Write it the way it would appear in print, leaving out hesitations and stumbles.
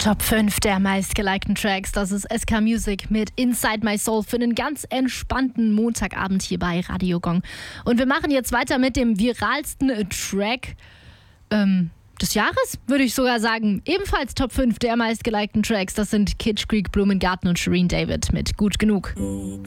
Top 5 der meistgelikten Tracks, das ist SK Music mit Inside My Soul für einen ganz entspannten Montagabend hier bei Radio Gong. Und wir machen jetzt weiter mit dem viralsten Track des Jahres, würde ich sogar sagen. Ebenfalls Top 5 der meistgelikten Tracks, das sind Kitsch Creek, Blumengarten und Shireen David mit Gut Genug.